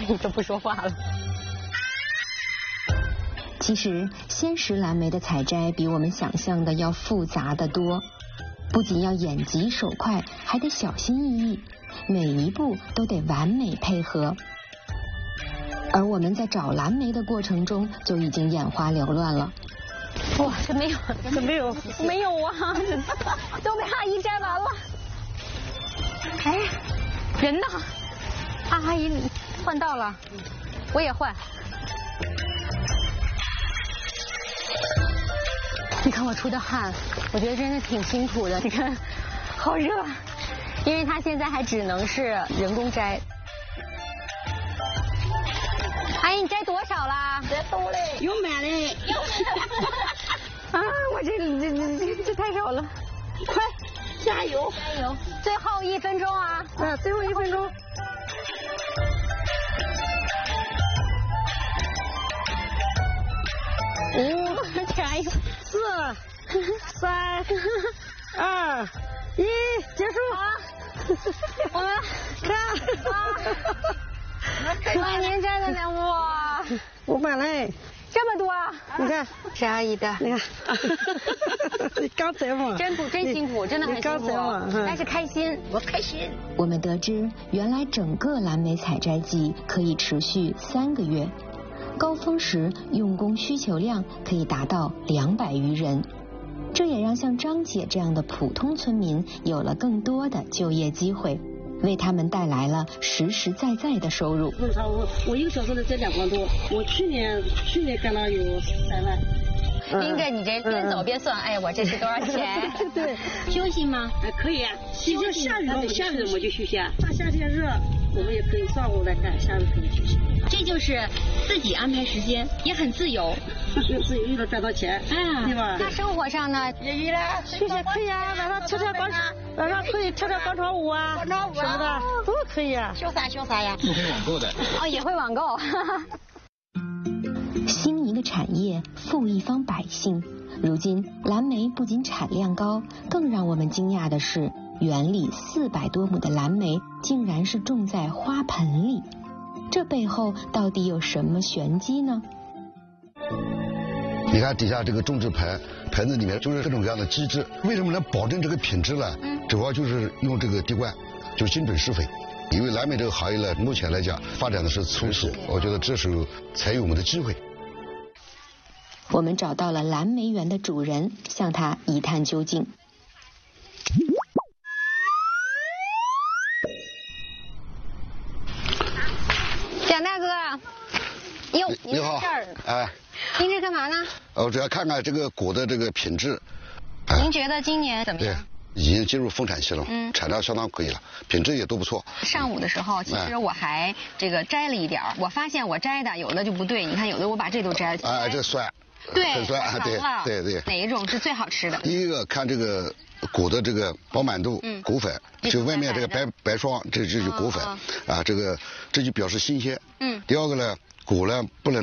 都不说话了。 其实鲜食蓝莓的采摘比我们想象的要复杂得多，不仅要眼疾手快，还得小心翼翼，每一步都得完美配合。而我们在找蓝莓的过程中就已经眼花缭乱了。 哇，这没有啊，都被阿姨摘完了。哎，人呢？阿姨换道了，我也换。你看我出的汗，我觉得真的挺辛苦的。你看，好热，因为它现在还只能是人工摘。阿姨，你摘多少啦？ 摘多嘞，有满嘞。 啊，我这太少了。 快，加油！ 加油！最后1分钟啊！ 最后1分钟。 5、加油 ！4、3、2、1，结束。 我们看，哇，您摘的呢？哇 ，500嘞。 这么多啊！ 你看， 是阿姨的。 你看，你刚摘嘛？ 真辛苦，真的很辛苦。但是开心， 我开心。 我们得知，原来整个蓝莓采摘季可以持续3个月，高峰时用工需求量可以达到200余人。这也让像张姐这样的普通村民有了更多的就业机会，为他们带来了实实在在的收入。 我1个小时能挣2万多，我去年干了有3万。 您这你这边走边算，哎呀，我这是多少钱？ 对， 休息吗？ 可以啊，就下雨我们就休息啊。大夏天热，我们也可以上午来干，下午可以休息。 这就是自己安排时间，也很自由。 自由又能赚到钱，对吧？ 那生活上呢？ 业余了，休息可以啊，晚上跳广场舞啊，什么的都可以啊。 秀啥呀？ 不可以网购的。 哦，也会网购。 兴一个产业，富一方百姓。如今蓝莓不仅产量高，更让我们惊讶的是，园里400多亩的蓝莓竟然是种在花盆里。这背后到底有什么玄机呢？ 你看底下这个种植盆子里面就是各种各样的机制，为什么能保证这个品质呢？主要就是用这个滴灌，就是精准施肥。因为蓝莓这个行业呢，目前来讲发展的是初期，我觉得这时候才有我们的机会。 我们找到了蓝莓园的主人，向他一探究竟。 蒋大哥，哟， 你好，哎， 您这干嘛呢？ 我主要看看这个果的这个品质。 您觉得今年怎么样？ 已经进入丰产期了，产量相当可以了，品质也都不错。 上午的时候，其实我还这个摘了一点，我发现我摘的有的就不对，你看有的我把这都摘了。 哎，这酸， 对， 很酸，对。 哪一种是最好吃的？ 第一个看这个果的这个饱满度，果粉，就外面这个白霜，这就是果粉啊，这就表示新鲜。第二个呢，果呢不能